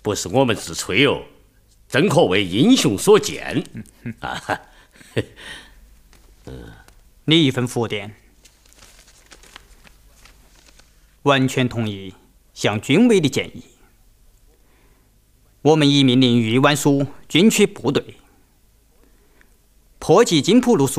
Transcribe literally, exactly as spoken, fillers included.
不是我们自吹哦，真可谓英雄所见。啊， 嗯，你一份佛典，完全同意向军委的建议。我们已命令豫皖苏军区部队破击金浦路。